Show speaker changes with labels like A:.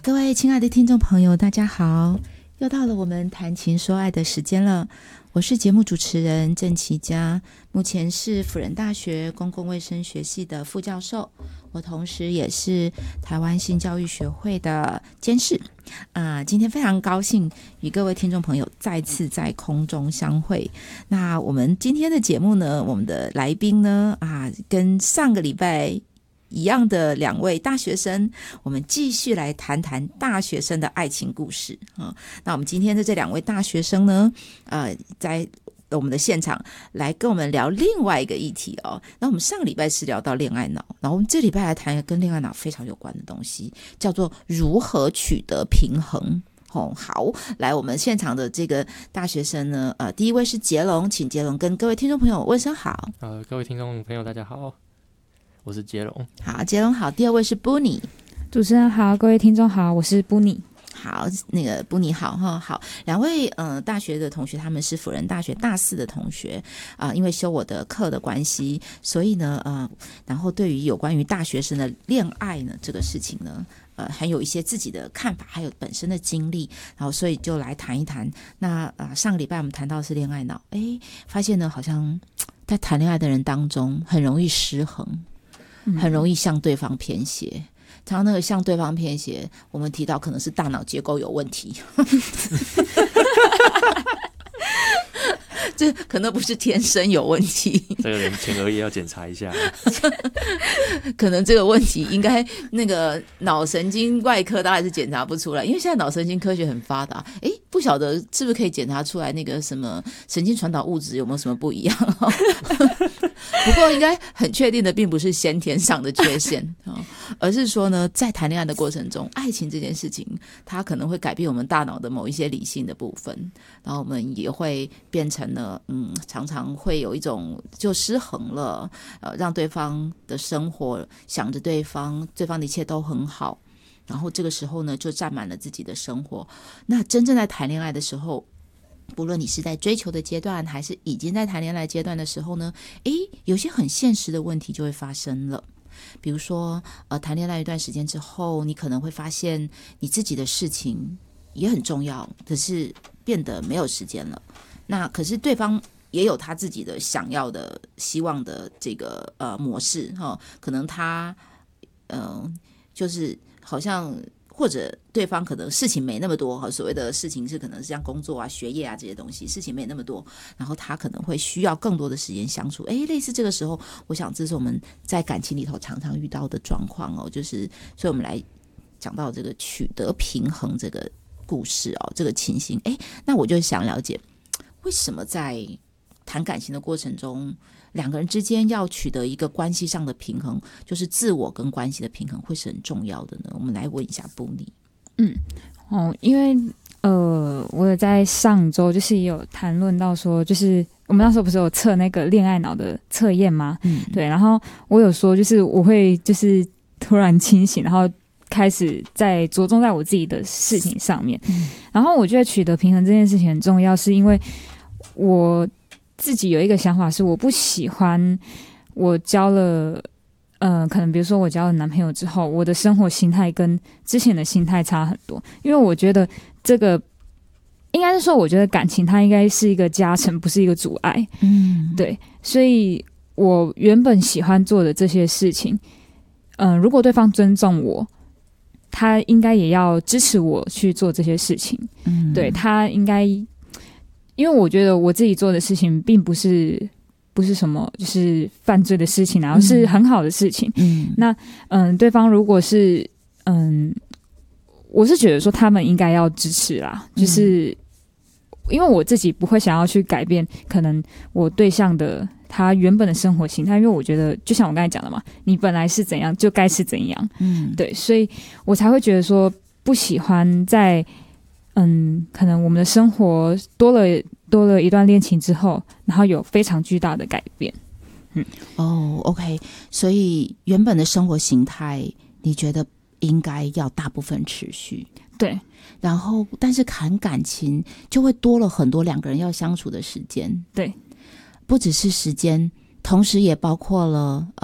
A: 各位亲爱的听众朋友大家好，又到了我们谈情说爱的时间了。我是节目主持人郑琦嘉，目前是辅仁大学公共卫生学系的副教授，我同时也是台湾性教育学会的监事。今天非常高兴与各位听众朋友再次在空中相会。那我们今天的节目呢，我们的来宾呢，跟上个礼拜一样的两位大学生，我们继续来谈谈大学生的爱情故事。那我们今天的这两位大学生呢，在我们的现场来跟我们聊另外一个议题哦。那我们上个礼拜是聊到恋爱脑，然后我们这礼拜来谈一个跟恋爱脑非常有关的东西，叫做如何取得平衡。好，来我们现场的这个大学生呢，第一位是杰龙，请杰龙跟各位听众朋友问声好。
B: 各位听众朋友大家好，我是杰龙。
A: 好，杰龙好。第二位是布尼。
C: 主持人好，各位听众好，我是布尼。
A: 好，那个布尼好哈。好，两位大学的同学，他们是辅仁大学大四的同学因为修我的课的关系，所以呢然后对于有关于大学生的恋爱呢这个事情呢还有一些自己的看法，还有本身的经历，然后所以就来谈一谈。那上个礼拜我们谈到的是恋爱脑，发现呢好像在谈恋爱的人当中很容易失衡，很容易向对方偏斜。常常那个向对方偏斜，我们提到可能是大脑结构有问题这可能不是天生有问题，
B: 这个人前额叶要检查一下
A: 可能这个问题应该那个脑神经外科大概是检查不出来，因为现在脑神经科学很发达，不晓得是不是可以检查出来那个什么神经传导物质有没有什么不一样不过应该很确定的并不是先天上的缺陷而是说呢，在谈恋爱的过程中，爱情这件事情它可能会改变我们大脑的某一些理性的部分，然后我们也会变成了常常会有一种就失衡了，让对方的生活想着对方的一切都很好，然后这个时候呢就占满了自己的生活。那真正在谈恋爱的时候，不论你是在追求的阶段还是已经在谈恋爱阶段的时候呢，有些很现实的问题就会发生了。比如说谈恋爱一段时间之后，你可能会发现你自己的事情也很重要，可是变得没有时间了。那可是对方也有他自己的想要的希望的这个模式可能他就是好像或者对方可能事情没那么多，所谓的事情是可能是像工作啊学业啊这些东西，事情没那么多，然后他可能会需要更多的时间相处。类似这个时候，我想这是我们在感情里头常常遇到的状况就是所以我们来讲到这个取得平衡这个故事这个情形。那我就想了解，为什么在谈感情的过程中，两个人之间要取得一个关系上的平衡，就是自我跟关系的平衡，会是很重要的呢？我们来问一下布尼。
C: 因为我有在上周就是也有谈论到说，就是我们那时候不是有测那个恋爱脑的测验吗？对，然后我有说就是我会就是突然清醒，然后开始在着重在我自己的事情上面，然后我觉得取得平衡这件事情很重要，是因为我自己有一个想法是，我不喜欢我交了可能比如说我交了男朋友之后，我的生活心态跟之前的心态差很多，因为我觉得这个应该是说，我觉得感情它应该是一个加成，不是一个阻碍。对，所以我原本喜欢做的这些事情，如果对方尊重我，他应该也要支持我去做这些事情。对，他应该，因为我觉得我自己做的事情并不是什么就是犯罪的事情，然后是很好的事情。那对方如果是我是觉得说他们应该要支持啦，就是因为我自己不会想要去改变可能我对象的他原本的生活形态，因为我觉得就像我刚才讲的嘛，你本来是怎样就该是怎样。对，所以我才会觉得说不喜欢在可能我们的生活多了一段恋情之后，然后有非常巨大的改变。
A: OK， 所以原本的生活形态你觉得应该要大部分持续，
C: 对，
A: 然后但是谈感情就会多了很多两个人要相处的时间，
C: 对，
A: 不只是时间，同时也包括了